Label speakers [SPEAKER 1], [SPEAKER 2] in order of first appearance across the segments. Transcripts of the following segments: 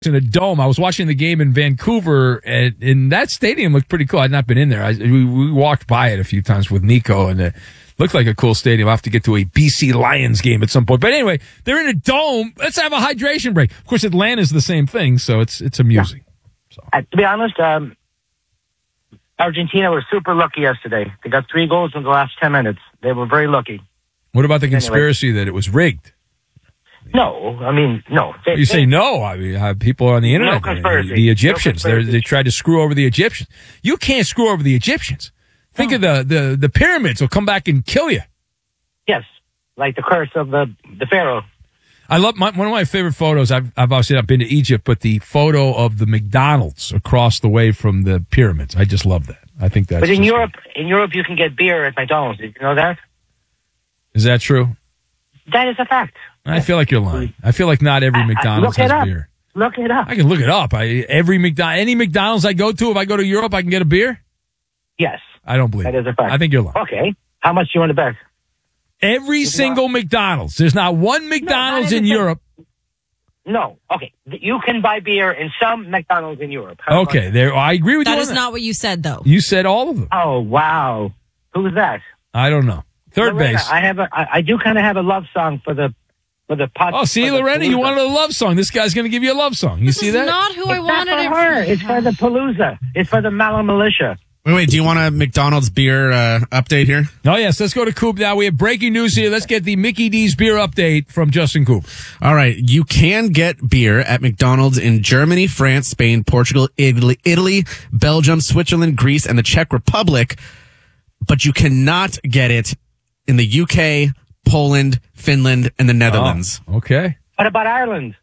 [SPEAKER 1] in a dome. I was watching the game in Vancouver, and that stadium looked pretty cool. I'd not been in there. We walked by it a few times with Nico, and it looked like a cool stadium. I'll have to get to a BC Lions game at some point. But anyway, they're in a dome. Let's have a hydration break. Of course, Atlanta's the same thing, so it's amusing.
[SPEAKER 2] Yeah. So. To be honest, Argentina was super lucky yesterday. They got 3 goals in the last 10 minutes. They were very lucky.
[SPEAKER 1] What about the conspiracy that it was rigged?
[SPEAKER 2] No, I mean, no.
[SPEAKER 1] You say no. I mean, people on the internet, the Egyptians, they tried to screw over the Egyptians. You can't screw over the Egyptians. Think of the pyramids will come back and kill you.
[SPEAKER 2] Yes, like the curse of the Pharaoh.
[SPEAKER 1] I love one of my favorite photos. I've obviously not been to Egypt, but the photo of the McDonald's across the way from the pyramids. I just love that. I think that's.
[SPEAKER 2] But in Europe, you can get beer at McDonald's. Did you know that?
[SPEAKER 1] Is that true?
[SPEAKER 2] That is a fact.
[SPEAKER 1] I feel like you're lying. I feel like not every McDonald's has beer.
[SPEAKER 2] Look it up.
[SPEAKER 1] I can look it up. Any McDonald's I go to, if I go to Europe, I can get a beer?
[SPEAKER 2] Yes.
[SPEAKER 1] I don't believe
[SPEAKER 2] that is a fact.
[SPEAKER 1] I think you're lying.
[SPEAKER 2] Okay. How much do you want to bet?
[SPEAKER 1] Every single McDonald's. There's not one McDonald's in Europe.
[SPEAKER 2] No. Okay. You can buy beer in some McDonald's in Europe.
[SPEAKER 1] Okay. There. I agree with you.
[SPEAKER 3] That is not what you said, though.
[SPEAKER 1] You said all of them.
[SPEAKER 2] Oh, wow. Who was that?
[SPEAKER 1] I don't know. Third
[SPEAKER 2] Lorena,
[SPEAKER 1] base.
[SPEAKER 2] I do kind of have a love song for the podcast.
[SPEAKER 1] Oh, see, Lorena, you wanted a love song. This guy's going to give you a love song. You see that?
[SPEAKER 3] It's not who I wanted it
[SPEAKER 2] for. It's for the Palooza. It's for the Mallow Militia.
[SPEAKER 4] Wait, do you want a McDonald's beer update here?
[SPEAKER 1] Oh, yes. Let's go to Coop now. We have breaking news here. Let's get the Mickey D's beer update from Justin Coop.
[SPEAKER 4] All right. You can get beer at McDonald's in Germany, France, Spain, Portugal, Italy, Belgium, Switzerland, Greece, and the Czech Republic, but you cannot get it in the UK, Poland, Finland, and the Netherlands.
[SPEAKER 1] Oh, okay.
[SPEAKER 2] What about Ireland?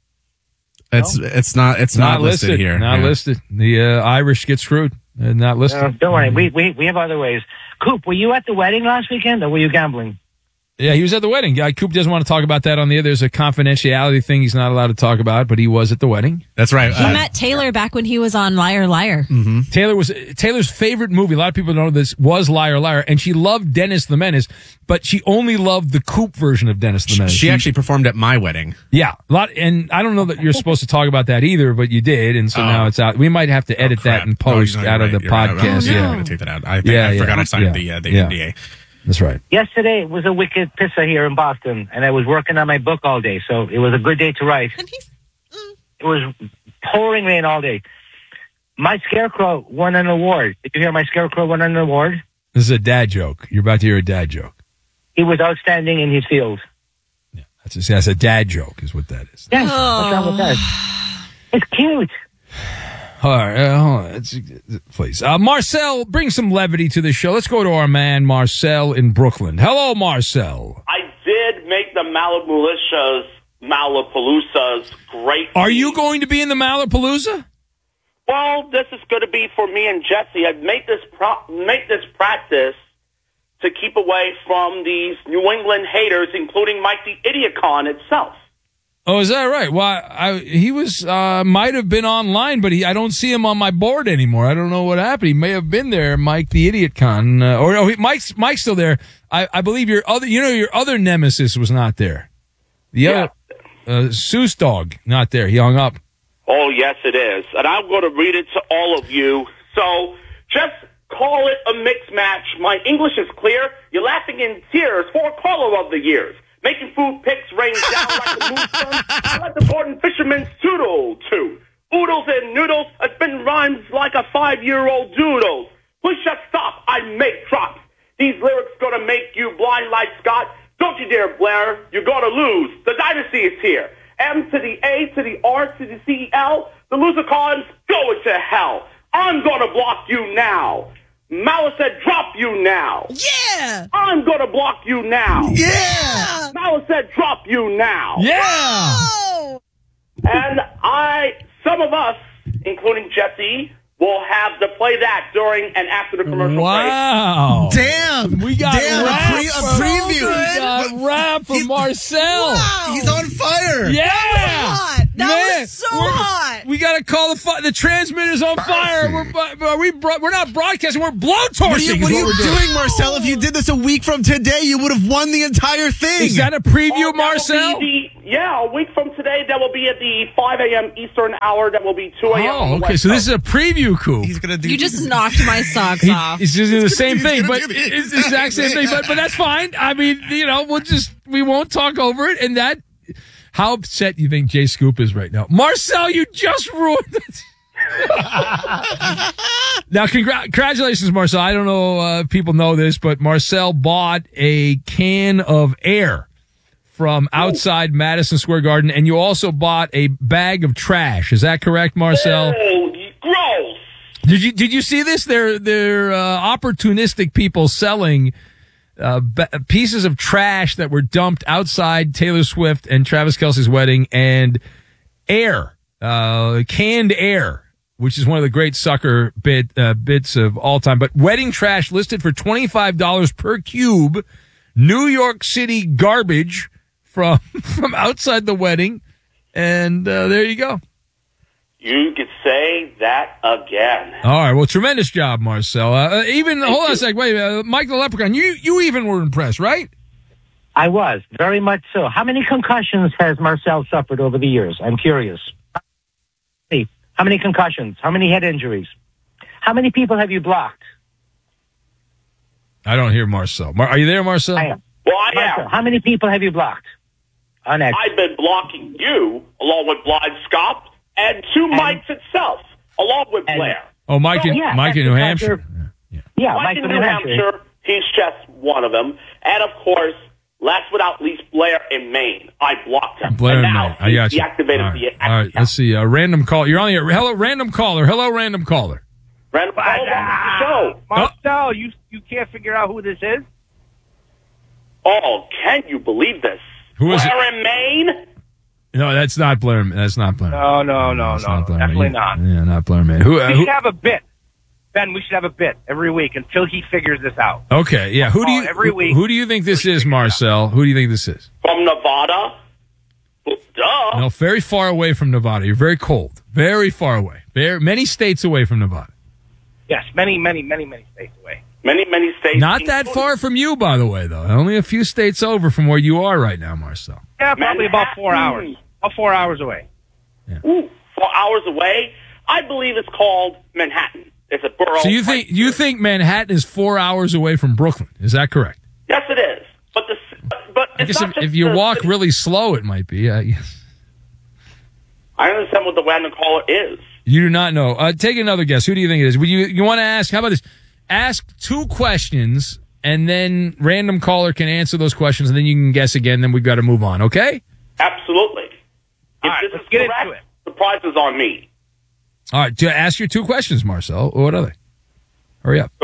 [SPEAKER 4] It's not listed here.
[SPEAKER 1] Not listed. The Irish get screwed. Not listed.
[SPEAKER 2] Don't worry. We have other ways. Coop, were you at the wedding last weekend, or were you gambling?
[SPEAKER 1] Yeah, he was at the wedding. Coop doesn't want to talk about that on the air. There's a confidentiality thing he's not allowed to talk about, but he was at the wedding.
[SPEAKER 4] That's right.
[SPEAKER 3] He met Taylor back when he was on Liar Liar.
[SPEAKER 1] Mm-hmm. Taylor's favorite movie. A lot of people don't know this was Liar Liar, and she loved Dennis the Menace, but she only loved the Coop version of Dennis the Menace.
[SPEAKER 4] She actually performed at my wedding.
[SPEAKER 1] Yeah, and I don't know that you're supposed to talk about that either, but you did, and so now it's out. We might have to edit that and post out of the podcast.
[SPEAKER 4] Yeah, I'm going to take that out. I forgot I signed the NDA.
[SPEAKER 1] That's right.
[SPEAKER 2] Yesterday was a wicked pisser here in Boston, and I was working on my book all day, so it was a good day to write. It was pouring rain all day. My Scarecrow won an award. Did you hear my Scarecrow won an award?
[SPEAKER 1] This is a dad joke. You're about to hear a dad joke.
[SPEAKER 2] He was outstanding in his field.
[SPEAKER 1] Yeah, that's a dad joke is what that is.
[SPEAKER 2] Yeah, what's wrong with that? It's cute.
[SPEAKER 1] All right, hold on. Please. Marcel, bring some levity to the show. Let's go to our man, Marcel in Brooklyn. Hello, Marcel.
[SPEAKER 5] I did make the Malapaloozas great.
[SPEAKER 1] Are you going to be in the Malapalooza?
[SPEAKER 5] Well, this is going to be for me and Jesse. I've made this practice to keep away from these New England haters, including Mike the Idiocon itself.
[SPEAKER 1] Oh, is that right? Well, he was might have been online, but I don't see him on my board anymore. I don't know what happened. He may have been there, Mike the Idiot Con, Mike's still there. I believe your other nemesis was not there. The other Seuss dog not there. He hung up.
[SPEAKER 5] Oh, yes, it is, and I'm going to read it to all of you. So just call it a mixed match. My English is clear. You're laughing in tears for caller of the years. Making food picks rain down like the moonstone. I let the Gordon Fisherman's toodle too. Oodles and noodles, I spin rhymes like a 5-year-old doodles. Please just stop, I make drops. These lyrics gonna make you blind like Scott. Don't you dare, Blair, you're gonna lose. The dynasty is here. M to the A to the R to the C-E-L. The loser cons go into hell. I'm gonna block you now. Malice said, drop you now.
[SPEAKER 3] Yeah!
[SPEAKER 5] I'm gonna block you now.
[SPEAKER 3] Yeah!
[SPEAKER 5] Malice said, drop you now.
[SPEAKER 1] Yeah!
[SPEAKER 3] Oh!
[SPEAKER 5] And some of us, including Jesse, will have to play that during and after the commercial break.
[SPEAKER 1] Wow.
[SPEAKER 4] Damn!
[SPEAKER 1] We got
[SPEAKER 4] a preview.
[SPEAKER 1] We got rap from Marcel.
[SPEAKER 3] Wow.
[SPEAKER 4] He's on fire.
[SPEAKER 1] Yeah!
[SPEAKER 3] Hot. That was so hot.
[SPEAKER 1] We gotta call the transmitter's on fire. We're not broadcasting. We're blowtorching.
[SPEAKER 4] What are you doing, Marcel? If you did this a week from today, you would have won the entire thing.
[SPEAKER 1] Is that a preview, Marcel?
[SPEAKER 5] A week from today, that will be at the 5 a.m. Eastern hour. That will be 2 a.m.
[SPEAKER 1] Oh, okay. So this is a preview coup.
[SPEAKER 4] He's gonna do.
[SPEAKER 3] You just knocked my socks off.
[SPEAKER 1] He's just doing the same thing,
[SPEAKER 4] gonna
[SPEAKER 1] but
[SPEAKER 4] do the
[SPEAKER 1] it's the exact same thing. But that's fine. I mean, we won't talk over it. And that, how upset you think Jay Scoop is right now? Marcel, you just ruined it. Now, congratulations, Marcel. I don't know if people know this, but Marcel bought a can of air from outside Madison Square Garden, and you also bought a bag of trash. Is that correct, Marcel?
[SPEAKER 5] Oh, gross!
[SPEAKER 1] Did you see this? They're opportunistic people selling pieces of trash that were dumped outside Taylor Swift and Travis Kelce's wedding, and air, canned air, which is one of the great sucker bits of all time. But wedding trash listed for $25 per cube. New York City garbage from outside the wedding, and there you go.
[SPEAKER 5] You could say that again.
[SPEAKER 1] All right, well, tremendous job, Marcel. Hold on a sec. Wait, Mike the Leprechaun, you even were impressed, right?
[SPEAKER 2] I was, very much so. How many concussions has Marcel suffered over the years? I'm curious. How many concussions? How many head injuries? How many people have you blocked?
[SPEAKER 1] I don't hear Marcel. Are you there, Marcel?
[SPEAKER 2] I am.
[SPEAKER 5] Well, I
[SPEAKER 2] Marcel,
[SPEAKER 5] am.
[SPEAKER 2] how many people have you blocked?
[SPEAKER 5] I've been blocking you, along with Blind Scott, and two Mikes itself, along with Blair.
[SPEAKER 1] Oh, Mike in New Hampshire.
[SPEAKER 2] Yeah,
[SPEAKER 5] Mike in New Hampshire. He's just one of them. And, of course, last but not least, Blair in Maine. I blocked him.
[SPEAKER 1] Blair
[SPEAKER 5] and
[SPEAKER 1] in
[SPEAKER 5] now
[SPEAKER 1] Maine. I got you.
[SPEAKER 5] Deactivated the
[SPEAKER 1] All right, let's see. Random call. You're on the air. Hello, random caller. Hello, random caller.
[SPEAKER 5] Random call on the show.
[SPEAKER 6] Marcel, you can't figure out who this is?
[SPEAKER 5] Oh, can you believe this?
[SPEAKER 1] Who is
[SPEAKER 5] Blair in Maine?
[SPEAKER 1] No, that's not Blair. That's not Blair.
[SPEAKER 6] No, definitely not.
[SPEAKER 1] Yeah, not Blair, man.
[SPEAKER 6] We should have a bit. Ben, we should have a bit every week until he figures this out.
[SPEAKER 1] Okay, yeah. Who do you think this is, Marcel? Who do you think this is?
[SPEAKER 5] From Nevada? Well, duh.
[SPEAKER 1] No, very far away from Nevada. You're very cold. Very far away. Many states away from Nevada.
[SPEAKER 6] Yes, many states away.
[SPEAKER 5] Many states.
[SPEAKER 1] Not that far from you, by the way, though. Only a few states over from where you are right now, Marcel.
[SPEAKER 6] Yeah, probably about 4 hours. About 4 hours away.
[SPEAKER 1] Yeah.
[SPEAKER 5] Ooh, 4 hours away? I believe it's called Manhattan. It's a borough.
[SPEAKER 1] So you think Manhattan is 4 hours away from Brooklyn? Is that correct?
[SPEAKER 5] Yes, it is. But
[SPEAKER 1] I guess if you walk really slow, it might be. I guess.
[SPEAKER 5] I understand what the random caller is.
[SPEAKER 1] You do not know. Take another guess. Who do you think it is? You want to ask? How about this? Ask 2 questions, and then random caller can answer those questions, and then you can guess again. Then we've got to move on. Okay?
[SPEAKER 5] Absolutely.
[SPEAKER 6] All right, let's get into it.
[SPEAKER 5] The prize is on me.
[SPEAKER 1] All right. Ask your 2 questions, Marcel. What are they? Hurry up.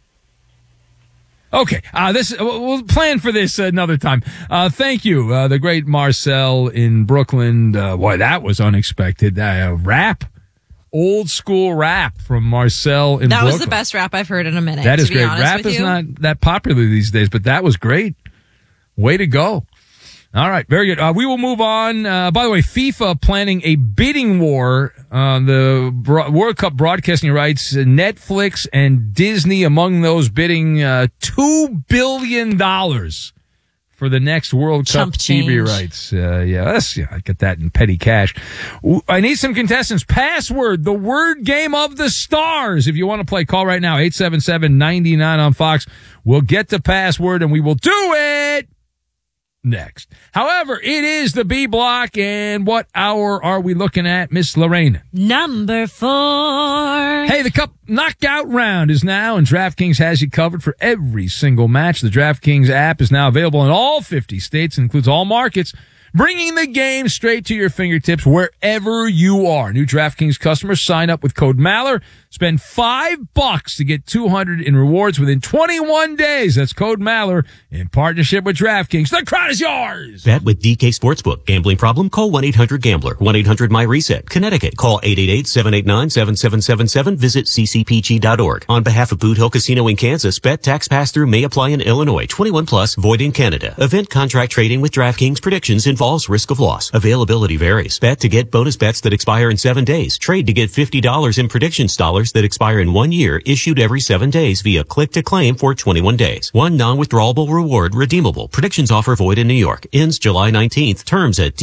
[SPEAKER 1] Okay. We'll plan for this another time. Thank you, the great Marcel in Brooklyn. Boy, that was unexpected. Rap. Old school rap from Marcel in Brooklyn.
[SPEAKER 3] That was the best rap I've heard in a minute.
[SPEAKER 1] That is
[SPEAKER 3] to be
[SPEAKER 1] great.
[SPEAKER 3] honest
[SPEAKER 1] Rap
[SPEAKER 3] with
[SPEAKER 1] is
[SPEAKER 3] you.
[SPEAKER 1] not that popular these days, but that was great. Way to go. All right, very good. We will move on. By the way, FIFA planning a bidding war on the World Cup broadcasting rights. Netflix and Disney among those bidding $2 billion for the next World Cup TV rights. I get that in petty cash. I need some contestants. Password, the word game of the stars. If you want to play, call right now, 877-99 on Fox. We'll get the password and we will do it next. However, it is the B block, and what hour are we looking at, Miss Lorraine?
[SPEAKER 3] Number 4.
[SPEAKER 1] Hey, the Cup knockout round is now, and DraftKings has you covered for every single match. The DraftKings app is now available in all 50 states and includes all markets, bringing the game straight to your fingertips wherever you are. New DraftKings customers sign up with code Maller. Spend $5 to get $200 in rewards within 21 days. That's code Maller in partnership with DraftKings. The crowd is yours.
[SPEAKER 7] Bet with DK Sportsbook. Gambling problem? Call 1-800-GAMBLER. 1-800-MY-RESET. Connecticut. Call 888-789-7777. Visit ccpg.org. On behalf of Boot Hill Casino in Kansas, bet tax pass-through may apply in Illinois. 21 plus, void in Canada. Event contract trading with DraftKings. Predictions involved false risk of loss. Availability varies. Bet to get bonus bets that expire in 7 days. Trade to get $50 in predictions dollars that expire in 1 year, issued every 7 days via click to claim for 21 days. One non-withdrawable reward redeemable. Predictions offer void in New York. Ends July 19th. Terms at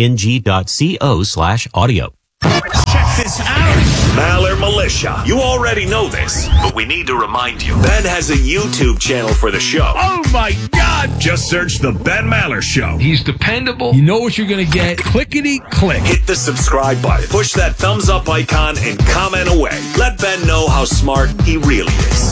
[SPEAKER 7] dkng.co/audio.
[SPEAKER 8] Check this out. Maller Militia. You already know this, but we need to remind you. Ben has a YouTube channel for the show.
[SPEAKER 1] Oh my God!
[SPEAKER 8] Just search The Ben Maller Show.
[SPEAKER 1] He's dependable. You know what you're going to get. Clickety click.
[SPEAKER 8] Hit the subscribe button. Push that thumbs up icon and comment away. Let Ben know how smart he really is.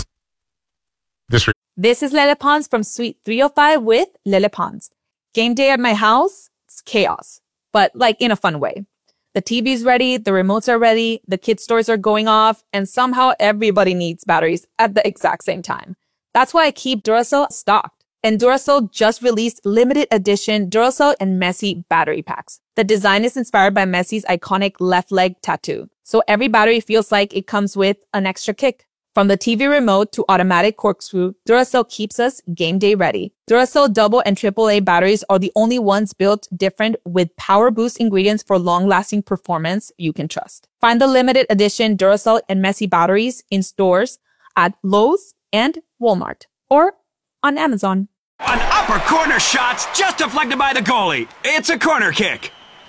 [SPEAKER 9] This is Lele Pons from Suite 305 with Lele Pons. Game day at my house, it's chaos, but like in a fun way. The TV's ready, the remotes are ready, the kids' stores are going off, and somehow everybody needs batteries at the exact same time. That's why I keep Duracell stocked. And Duracell just released limited edition Duracell and Messi battery packs. The design is inspired by Messi's iconic left leg tattoo. So every battery feels like it comes with an extra kick. From the TV remote to automatic corkscrew, Duracell keeps us game day ready. Duracell double and AAA batteries are the only ones built different with power boost ingredients for long-lasting performance you can trust. Find the limited edition Duracell and Messi batteries in stores at Lowe's and Walmart or on Amazon.
[SPEAKER 10] An upper corner shot's just deflected by the goalie. It's a corner kick.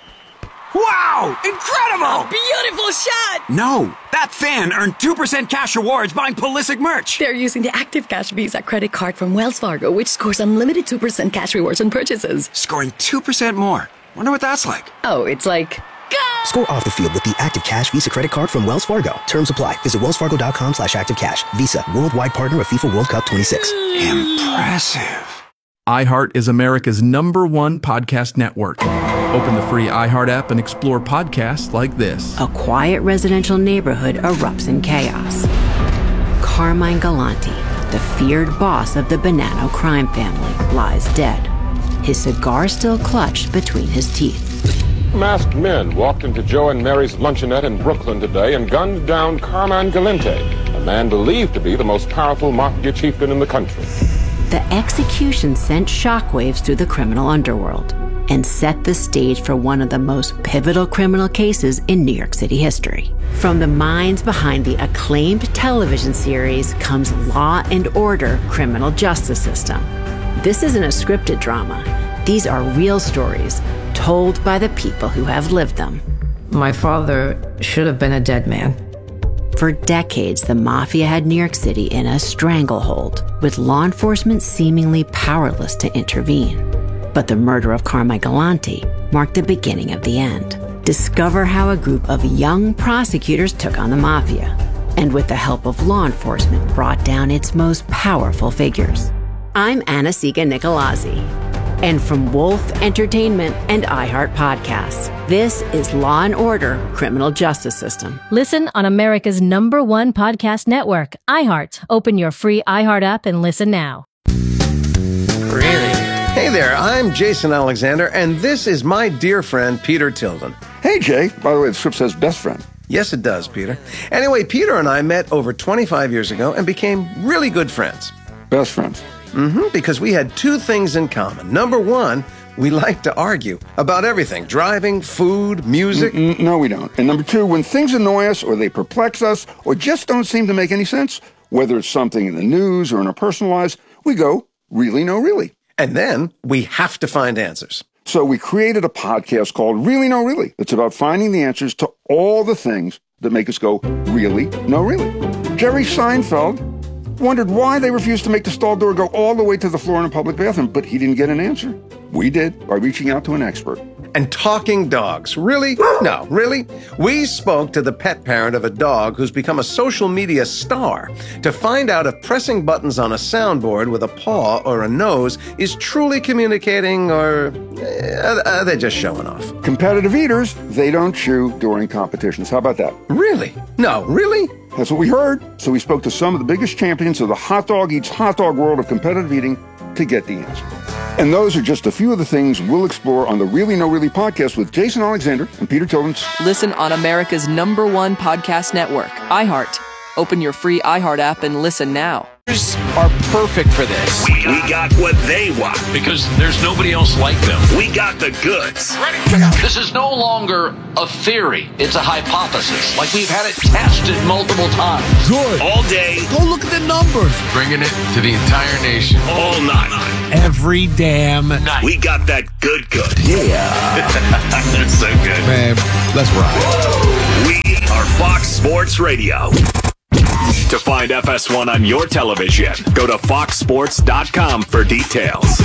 [SPEAKER 10] Wow! Incredible!
[SPEAKER 11] Beautiful shot!
[SPEAKER 10] No, that fan earned 2% cash rewards buying Pulisic merch.
[SPEAKER 11] They're using the Active Cash Visa credit card from Wells Fargo, which scores unlimited 2% cash rewards on purchases.
[SPEAKER 10] Scoring 2% more. Wonder what that's like.
[SPEAKER 11] Oh, it's like... Go!
[SPEAKER 12] Score off the field with the Active Cash Visa credit card from Wells Fargo. Terms apply. Visit wellsfargo.com/activecash. Visa, worldwide partner of FIFA World Cup 26.
[SPEAKER 10] Impressive.
[SPEAKER 13] iHeart is America's #1 podcast network. Open the free iHeart app and explore podcasts like this.
[SPEAKER 14] A quiet residential neighborhood erupts in chaos. Carmine Galante, the feared boss of the Bonanno crime family, lies dead, his cigar still clutched between his teeth.
[SPEAKER 15] Masked men walked into Joe and Mary's luncheonette in Brooklyn today and gunned down Carmine Galante, a man believed to be the most powerful mafia chieftain in the country.
[SPEAKER 14] The execution sent shockwaves through the criminal underworld and set the stage for one of the most pivotal criminal cases in New York City history. From the minds behind the acclaimed television series comes Law and Order: Criminal Justice System. This isn't a scripted drama. These are real stories told by the people who have lived them.
[SPEAKER 16] My father should have been a dead man.
[SPEAKER 14] For decades, the mafia had New York City in a stranglehold, with law enforcement seemingly powerless to intervene. But the murder of Carmine Galante marked the beginning of the end. Discover how a group of young prosecutors took on the mafia, and with the help of law enforcement, brought down its most powerful figures. I'm Anna-Sigga Nicolazzi. And from Wolf Entertainment and iHeart Podcasts, this is Law and Order: Criminal Justice System.
[SPEAKER 17] Listen on America's #1 podcast network, iHeart. Open your free iHeart app and listen now.
[SPEAKER 18] Really? Hey there, I'm Jason Alexander, and this is my dear friend, Peter Tilden.
[SPEAKER 19] Hey, Jay. By the way, the script says best friend.
[SPEAKER 18] Yes, it does, Peter. Anyway, Peter and I met over 25 years ago and became really good friends.
[SPEAKER 19] Best friends.
[SPEAKER 18] Because we had two things in common. Number one, we like to argue about everything. Driving, food, music.
[SPEAKER 19] No, we don't. And number two, when things annoy us or they perplex us or just don't seem to make any sense, whether it's something in the news or in our personal lives, we go, really, no, really.
[SPEAKER 18] And then we have to find answers.
[SPEAKER 19] So we created a podcast called Really, No, Really. It's about finding the answers to all the things that make us go, really, no, really. Jerry Seinfeld wondered why they refused to make the stall door go all the way to the floor in a public bathroom, but he didn't get an answer. We did, by reaching out to an expert.
[SPEAKER 18] And talking dogs. Really? No, really? We spoke to the pet parent of a dog who's become a social media star to find out if pressing buttons on a soundboard with a paw or a nose is truly communicating, or are they just showing off?
[SPEAKER 19] Competitive eaters, they don't chew during competitions. How about that?
[SPEAKER 18] Really? No, really?
[SPEAKER 19] That's what we heard. So we spoke to some of the biggest champions of the hot dog eats hot dog world of competitive eating to get the answer. And those are just a few of the things we'll explore on the Really No Really podcast with Jason Alexander and Peter Tilden.
[SPEAKER 20] Listen on America's #1 podcast network, iHeart. Open your free iHeart app and listen now. are perfect for this.
[SPEAKER 8] We got what they want.
[SPEAKER 21] Because there's nobody else like them.
[SPEAKER 8] We got the goods.
[SPEAKER 21] This is no longer a theory. It's a hypothesis. Like we've had it tested multiple times.
[SPEAKER 8] Good. All day.
[SPEAKER 20] Go look at the numbers.
[SPEAKER 21] Bringing it to the entire nation.
[SPEAKER 8] All night.
[SPEAKER 20] Every damn night.
[SPEAKER 8] We got that good. Yeah. That's so good.
[SPEAKER 20] Man, let's ride.
[SPEAKER 8] We are Fox Sports Radio. To find FS1 on your television, go to foxsports.com for details.